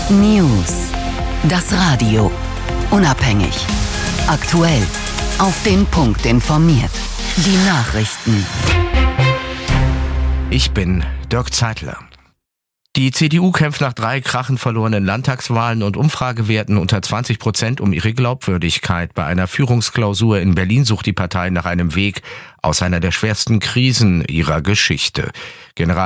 News. Das Radio. Unabhängig. Aktuell. Auf den Punkt informiert. Die Nachrichten. Ich bin Dirk Zeitler. Die CDU kämpft nach 3 krachend verlorenen Landtagswahlen und Umfragewerten unter 20% um ihre Glaubwürdigkeit. Bei einer Führungsklausur in Berlin sucht die Partei nach einem Weg aus einer der schwersten Krisen ihrer Geschichte.